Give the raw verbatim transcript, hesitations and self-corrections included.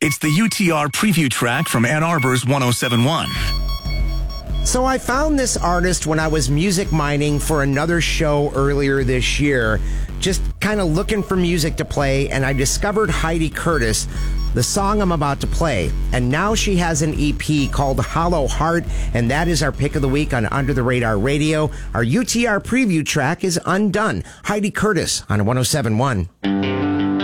It's the U T R preview track from Ann Arbor's one oh seven point one. So I found this artist when I was music mining for another show earlier this year, just kind of looking for music to play, and I discovered Heidi Curtis, the song I'm about to play. And now she has an E P called Hollow Heart, and that is our pick of the week on Under the Radar Radio. Our U T R preview track is Undone. Heidi Curtis on one oh seven point one.